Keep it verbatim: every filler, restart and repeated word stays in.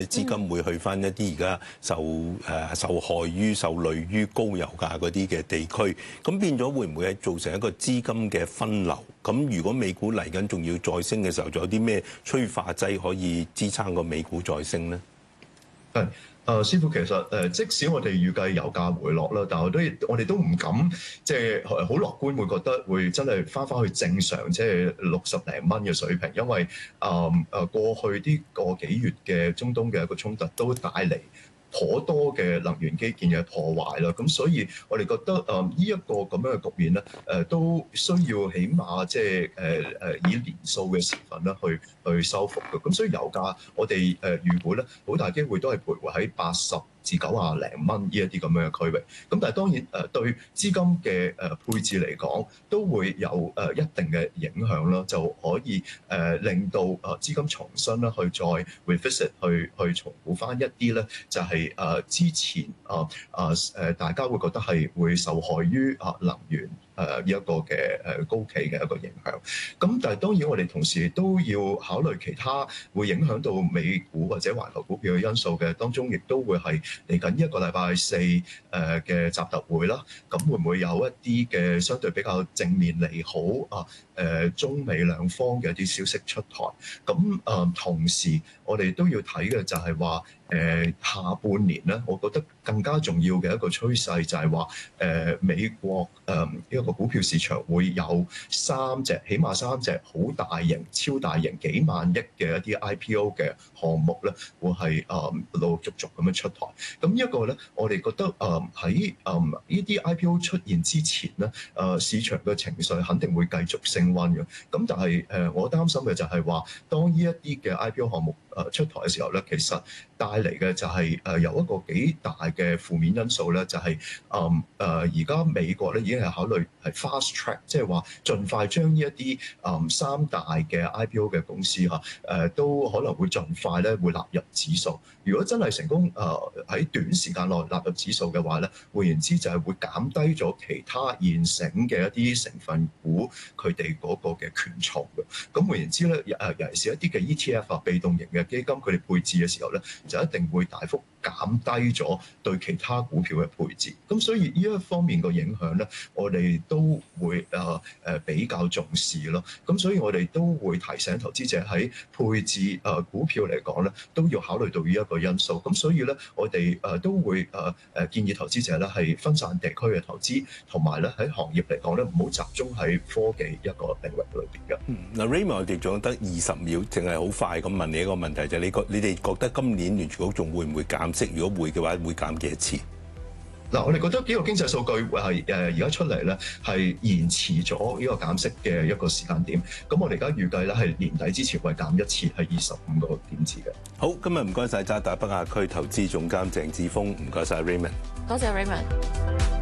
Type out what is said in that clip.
資金會去翻一啲而家受誒受害於受累於高油價嗰啲嘅地區，咁變咗會唔會係造成一個資金嘅分流？咁如果美股嚟緊仲要再升嘅時候，仲有啲咩催化劑可以支撐個美股再升呢？ 係。誒師傅，其實誒即使我哋預計油價回落啦，但係都我哋都唔敢即係好樂觀，會覺得會真係翻返去正常，即係六十零蚊嘅水平，因為誒誒過去啲個幾月嘅中東嘅一個衝突都帶嚟頗多嘅能源基建嘅破壞啦，咁所以我哋覺得誒呢一個咁樣嘅局面咧，誒都需要起碼即係誒誒以年數嘅時份咧去去收復嘅，咁所以油價我哋誒預估咧好大機會都係徘徊喺八十至九啊零蚊呢一啲咁樣嘅區域，咁但係當然誒對資金嘅誒配置嚟講，都會有誒一定嘅影響啦，就可以誒令到誒資金重新咧去再 revisit 去去重估翻一啲咧，就係誒之前啊啊誒大家會覺得係會受害於啊能源誒呢一個嘅誒高企嘅一個影響，咁但係當然我哋同時都要考慮其他會影響到美股或者環球股票嘅因素嘅，當中亦都會係嚟緊一個禮拜四誒嘅習特會啦，咁會唔會有一啲嘅相對比較正面利好啊誒中美兩方嘅一啲消息出台？咁誒同時我哋都要睇嘅就係話誒下半年咧，我覺得更加重要嘅一個趨勢就係話誒美國誒一個股票市場會有三隻，起碼三隻好大型、超大型幾萬億嘅一啲 I P O 嘅項目咧，會係誒陸陸續續咁樣出台。咁呢一個咧，我哋覺得誒喺誒呢啲 I P O 出現之前咧，誒市場嘅情緒肯定會繼續升溫嘅。咁但係誒我擔心嘅就係話，當呢一啲嘅 I P O 項目誒出台嘅時候咧，其實帶嚟嘅就係誒有一個幾大嘅負面因素咧，就係誒誒而家美國咧已經係考慮係 fast track，即係話盡快將呢一啲誒三大嘅 I P O 嘅公司嚇誒都可能會盡快咧會納入指數。如果真係成功誒喺短時間內納入指數嘅話咧，換言之就係會減低咗其他現成嘅一啲成分股佢哋嗰個嘅權重嘅。咁換言之咧，誒尤其是一啲嘅 E T F 啊、被動型嘅基金，佢哋配置嘅時候咧，就一定會大幅減低咗對其他股票嘅配置。咁所以呢一方面個影響咧，我哋都會誒誒比較重視咯。咁所以我哋都會提醒投資者喺配置誒股票嚟講咧，都要考慮到呢一個因素。咁所以咧，我哋誒都會誒誒建議投資者咧係分散地區嘅投資，同埋咧喺行業嚟講咧，唔好集中喺科技一個領域裏邊嘅。 嗯，嗱 Raymond，我哋仲有得二十秒，淨係好快咁問你一個問題，就係你覺你哋覺得今年聯儲局仲會唔會減息？如果會嘅話，會減幾多次？ 嗱，我哋覺得呢個經濟數據係誒而家出嚟咧，係延遲咗呢個減息嘅一個時間點。咁我哋而家預計咧係年底之前會減一次，係二十五個點子嘅。 好，今日唔該晒渣打北亞區投資總監鄭志豐，唔該晒 Raymond， 多謝 Raymond。